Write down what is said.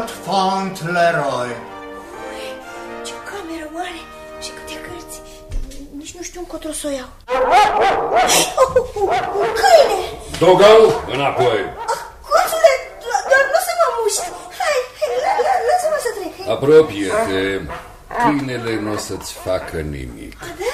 Fauntleroy. Ce cameră mare și câte cărți. Nici nu știu încotro să o iau. Câine! Dogal, înapoi! Conțule, doar nu să mă muști. Hai, lasă-mă să trec. Apropie-te. Câinele nu o să-ți facă nimic. Da?